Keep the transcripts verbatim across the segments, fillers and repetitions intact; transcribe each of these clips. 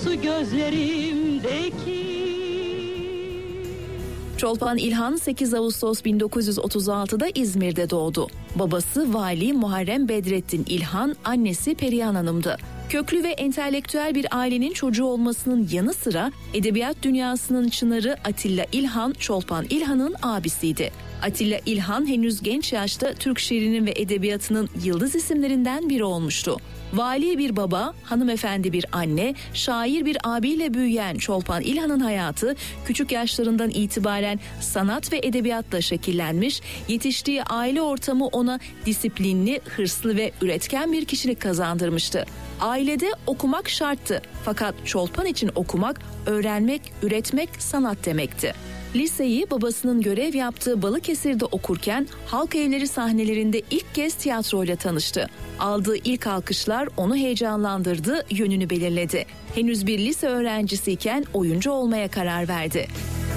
su gözlerimdeki. Çolpan İlhan sekiz Ağustos bin dokuz yüz otuz altıda İzmir'de doğdu. Babası Vali Muharrem Bedrettin İlhan, annesi Perihan Hanım'dı. Köklü ve entelektüel bir ailenin çocuğu olmasının yanı sıra edebiyat dünyasının çınarı Atilla İlhan, Çolpan İlhan'ın abisiydi. Atilla İlhan henüz genç yaşta Türk şiirinin ve edebiyatının yıldız isimlerinden biri olmuştu. Vali bir baba, hanımefendi bir anne, şair bir abiyle büyüyen Çolpan İlhan'ın hayatı küçük yaşlarından itibaren sanat ve edebiyatla şekillenmiş, yetiştiği aile ortamı ona disiplinli, hırslı ve üretken bir kişilik kazandırmıştı. Ailede okumak şarttı, fakat Çolpan için okumak, öğrenmek, üretmek sanat demekti. Liseyi babasının görev yaptığı Balıkesir'de okurken halk evleri sahnelerinde ilk kez tiyatroyla tanıştı. Aldığı ilk alkışlar onu heyecanlandırdı, yönünü belirledi. Henüz bir lise öğrencisiyken oyuncu olmaya karar verdi.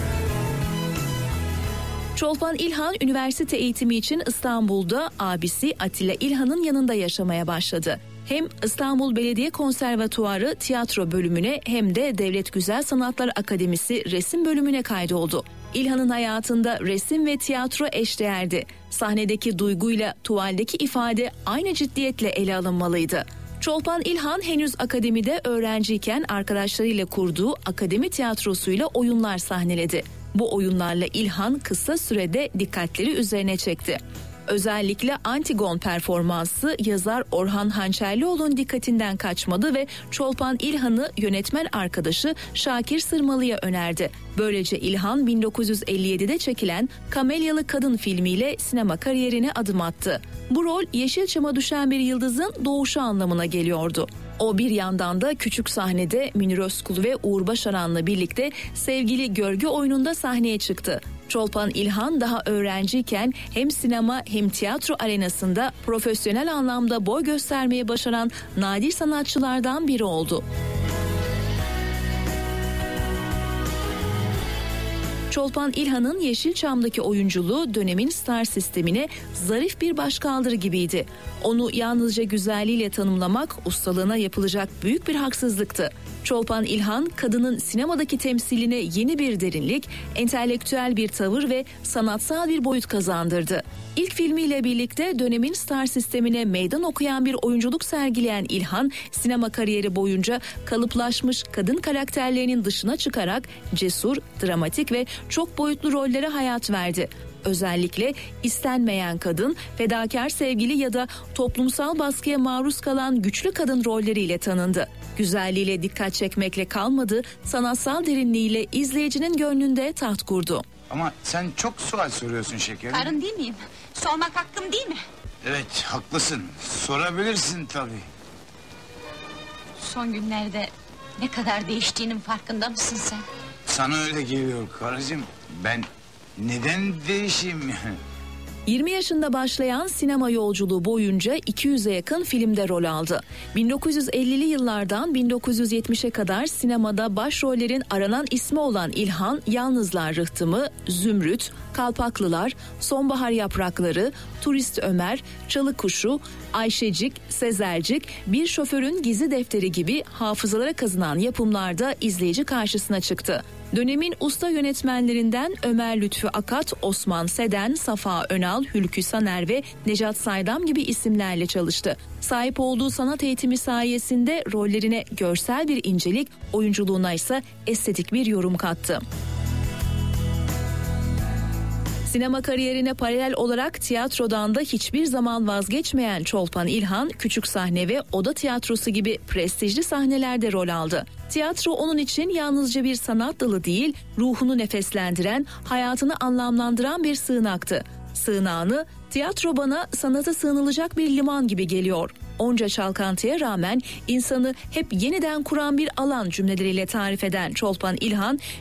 Çolpan İlhan üniversite eğitimi için İstanbul'da abisi Atilla İlhan'ın yanında yaşamaya başladı. Hem İstanbul Belediye Konservatuarı tiyatro bölümüne hem de Devlet Güzel Sanatlar Akademisi resim bölümüne kaydoldu. İlhan'ın hayatında resim ve tiyatro eşdeğerdi. Sahnedeki duyguyla tuvaldeki ifade aynı ciddiyetle ele alınmalıydı. Çolpan İlhan henüz akademide öğrenciyken arkadaşlarıyla kurduğu akademi tiyatrosuyla oyunlar sahneledi. Bu oyunlarla İlhan kısa sürede dikkatleri üzerine çekti. Özellikle Antigon performansı yazar Orhan Hançerlioğlu'nun dikkatinden kaçmadı ve Çolpan İlhan'ı yönetmen arkadaşı Şakir Sırmalı'ya önerdi. Böylece İlhan bin dokuz yüz elli yedide çekilen Kamelyalı Kadın filmiyle sinema kariyerine adım attı. Bu rol Yeşilçam'a düşen bir yıldızın doğuşu anlamına geliyordu. O bir yandan da küçük sahnede Münir Özkul ve Uğur Başaran'la birlikte Sevgili Görgü oyununda sahneye çıktı. Çolpan İlhan daha öğrenciyken hem sinema hem tiyatro arenasında profesyonel anlamda boy göstermeyi başaran nadir sanatçılardan biri oldu. Çolpan İlhan'ın Yeşilçam'daki oyunculuğu dönemin star sistemine zarif bir başkaldırı gibiydi. Onu yalnızca güzelliğiyle tanımlamak ustalığına yapılacak büyük bir haksızlıktı. Çolpan İlhan, kadının sinemadaki temsiline yeni bir derinlik, entelektüel bir tavır ve sanatsal bir boyut kazandırdı. İlk filmiyle birlikte dönemin star sistemine meydan okuyan bir oyunculuk sergileyen İlhan, sinema kariyeri boyunca kalıplaşmış kadın karakterlerinin dışına çıkarak cesur, dramatik ve çok boyutlu rollere hayat verdi. Özellikle istenmeyen kadın, fedakar sevgili ya da toplumsal baskıya maruz kalan güçlü kadın rolleriyle tanındı. Güzelliğiyle dikkat çekmekle kalmadı, sanatsal derinliğiyle izleyicinin gönlünde taht kurdu. Ama sen çok sual soruyorsun şekerim. Karın değil miyim? Sormak hakkım değil mi? Evet, haklısın. Sorabilirsin tabii. Son günlerde ne kadar değiştiğinin farkında mısın sen? Sana öyle geliyor karıcığım. Ben neden değişeyim? yirmi yaşında başlayan sinema yolculuğu boyunca iki yüze yakın filmde rol aldı. bin dokuz yüz ellili yıllardan bin dokuz yüz yetmişe kadar sinemada başrollerin aranan ismi olan İlhan, Yalnızlar Rıhtımı, Zümrüt, Kalpaklılar, Sonbahar Yaprakları, Turist Ömer, Çalı Kuşu, Ayşecik, Sezercik, Bir Şoförün Gizli Defteri gibi hafızalara kazınan yapımlarda izleyici karşısına çıktı. Dönemin usta yönetmenlerinden Ömer Lütfü Akat, Osman Seden, Safa Önal, Hülkü Saner ve Necat Saydam gibi isimlerle çalıştı. Sahip olduğu sanat eğitimi sayesinde rollerine görsel bir incelik, oyunculuğuna ise estetik bir yorum kattı. Sinema kariyerine paralel olarak tiyatrodan da hiçbir zaman vazgeçmeyen Çolpan İlhan, küçük sahne ve oda tiyatrosu gibi prestijli sahnelerde rol aldı. Tiyatro onun için yalnızca bir sanat dalı değil, ruhunu nefeslendiren, hayatını anlamlandıran bir sığınaktı. Sığınağını, tiyatro bana sanata sığınılacak bir liman gibi geliyor. Onca çalkantıya rağmen insanı hep yeniden kuran bir alan cümleleriyle tarif eden Çolpan İlhan,